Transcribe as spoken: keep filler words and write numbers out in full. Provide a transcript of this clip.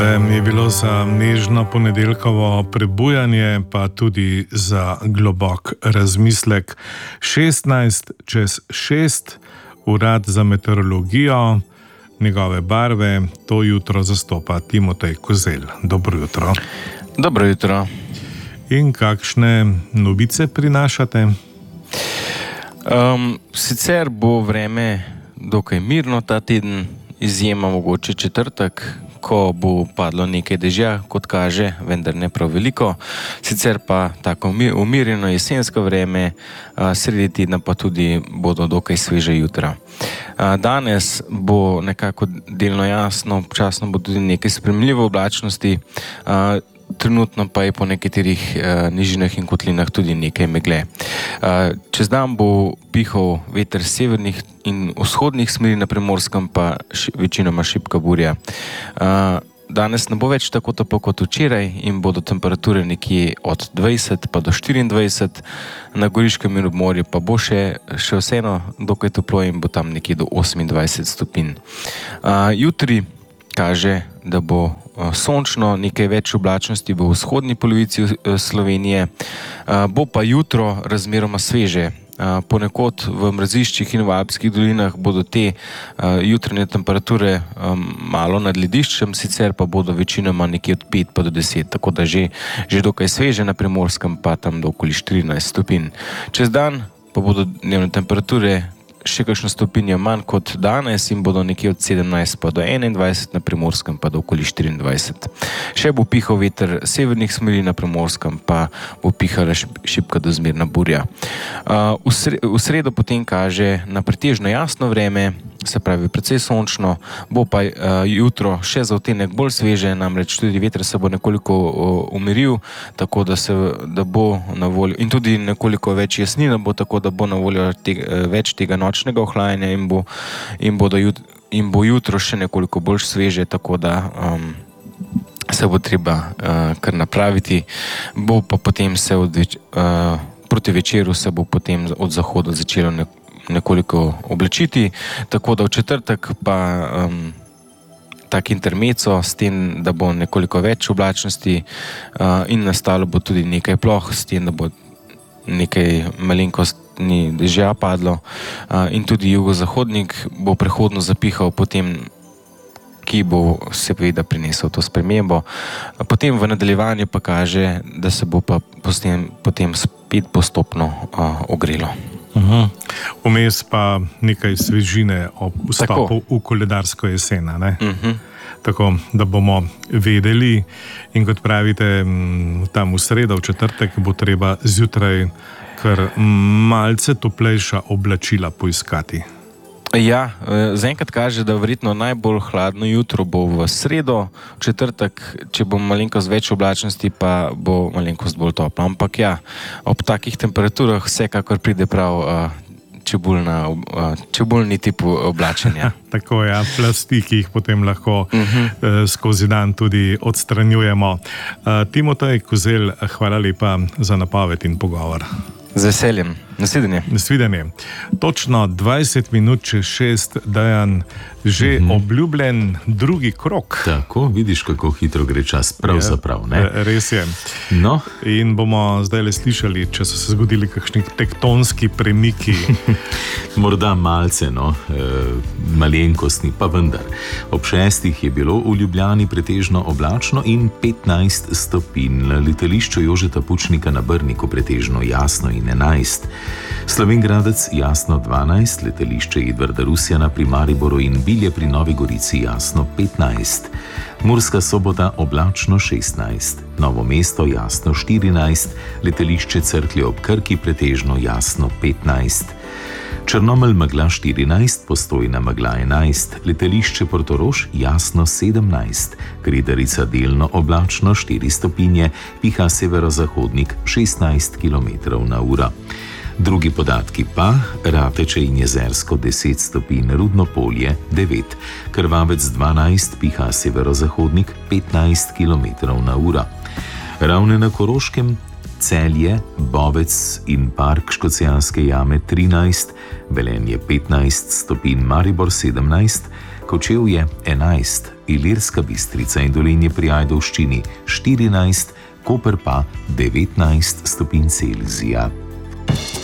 Je bilo za nežno ponedeljkovo prebujanje, pa tudi za globok razmislek. šestnajst čez šest, Urad za meteorologijo, njegove barve, to jutro zastopa Timotej Kozelj. Dobro jutro. Dobro jutro. In kakšne novice prinašate? Um, sicer bo vreme dokaj mirno ta teden, izjema mogoče četrtek, ko bo padlo nekaj dežja, kot kaže, vendar ne prav veliko. Sicer pa tako umirjeno jesensko vreme, sredi tedna pa tudi bodo dokaj sveže jutra. Danes bo nekako delno jasno, občasno bo tudi nekaj spremljive oblačnosti, trenutno pa je po nekaterih nižinah in kotlinah tudi nekaj megle. Čez dan bo pihal veter severnih in vzhodnih smeri, na Primorskem pa večinoma šibka burja. Danes ne bo več tako toplo kot včeraj in bodo temperature nekje od dvajset pa do štiriindvajset, na Goriškem in obmorju pa bo še, še vseeno dokaj toplo in bo tam nekje do osemindvajset stopinj. Jutri kaže, da bo sončno, nekaj več oblačnosti v vzhodni polovici Slovenije, bo pa jutro razmeroma sveže. Ponekod v mraziščih in v Alpskih dolinah bodo te jutranje temperature malo nad lediščem, sicer pa bodo večinoma nekje od pet pa do deset, tako da že, že dokaj sveže, na Primorskem pa tam do okoli štirinajst stopinj. Čez dan pa bodo dnevne temperature še kakšno stopinjo manj kot danes in bodo nekje od sedemnajst pa do enaindvajset, na Primorskem pa do okoli štiriindvajset. Še bo pihal veter severnih smeri, na Primorskem pa bo pihala šibka do zmerna burja. V sredo potem kaže na pretežno jasno vreme, se pravi precej sončno, bo pa jutro še za odtenek bolj sveže, namreč tudi veter se bo nekoliko umiril, tako da se da bo na voljo, in tudi nekoliko več jasnina bo, tako da bo na voljo tega, več tega nočnega ohlajanja in bo, in bodo jut, in bo jutro še nekoliko bolj sveže, tako da um, se bo treba uh, kar napraviti. Bo pa potem se od več, uh, proti večeru se bo potem od zahoda začelo nekoliko nekoliko oblačiti, tako da v četrtek pa um, tak intermeco s tem, da bo nekoliko več oblačnosti uh, in nastalo bo tudi nekaj ploh, s tem, da bo nekaj malenkostni dežja padlo uh, in tudi jugozahodnik bo prehodno zapihal potem, ki bo seveda prinesel to spremembo. Potem v nadaljevanju pa kaže, da se bo pa potem, potem spet postopno uh, ogrelo. Uhum. Vmes pa nekaj svežine ob vstopu v koledarsko jesen, ne? Uh-huh. Tako, da bomo vedeli, in kot pravite, tam v sredo, v četrtek bo treba zjutraj kar malce toplejša oblačila poiskati. Ja, zaenkrat kaže, da verjetno najbolj hladno jutro bo v sredo, v četrtek, če bo malenkost več oblačnosti, pa bo malenkost bolj toplo. Ampak ja, ob takih temperaturah vsekakor pride prav uh, čebulna, uh, čebulni tip oblačenja. Tako je, ja, plasti, ki jih potem lahko uh-huh. uh, skozi dan tudi odstranjujemo. Uh, Timotej Kozelj, hvala lepa za napoved in pogovor. Z veseljem. Nasvidenje. Nasvidenje. Točno dvajset minut čez šest, Dejan, že mm-hmm. obljubljen drugi krog. Tako, vidiš, kako hitro gre čas, pravzaprav, ne? Res je. No. In bomo zdaj le slišali, če so se zgodili kakšni tektonski premiki. Morda malce, no, e, malenkostni, pa vendar. Ob šestih je bilo v Ljubljani pretežno oblačno in petnajst stopinj. Na letališču Jožeta Pučnika na Brniku pretežno jasno in enajst. Slovengradec jasno dvanajst, letališče Edvarda Rusjana pri Mariboru in Bilje pri Novi Gorici jasno petnajst. Murska Sobota oblačno šestnajst, Novo mesto jasno štirinajst, letališče Cerklje ob Krki pretežno jasno petnajst. Črnomelj megla štirinajst, Postojna megla enajst, letališče Portorož jasno sedemnajst, Gredarica delno oblačno štiri stopinje, piha severozahodnik šestnajst kilometrov na uro. Drugi podatki pa: Rateče in Jezersko deset stopinj, Rudno Polje devet, Krvavec dvanajst, piha severozahodnik petnajst kilometrov na uro. Ravne na Koroškem Celje, Bovec in park Škocjanske jame trinajst, Velenje petnajst stopinj, Maribor sedemnajst, Kočevje enajst, Ilirska Bistrica in Dolenje pri Ajdovščini štirinajst, Koper pa devetnajst stopinj Celzija.